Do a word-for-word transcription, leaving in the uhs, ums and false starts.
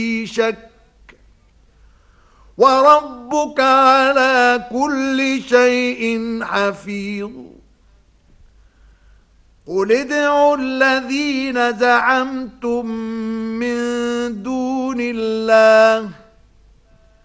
شك وربك على كل شيء حفيظ قل ادعوا الذين زعمتم من دون الله